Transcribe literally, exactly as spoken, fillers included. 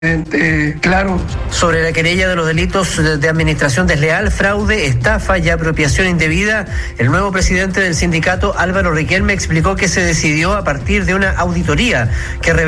Eh, claro. Sobre la querella de los delitos de administración desleal, fraude, estafa y apropiación indebida, el nuevo presidente del sindicato, Álvaro Riquelme, explicó que se decidió a partir de una auditoría que reveló